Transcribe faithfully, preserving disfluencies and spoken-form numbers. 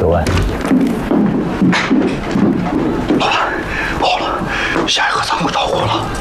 万。 老板，好了，下一个咱可着火了。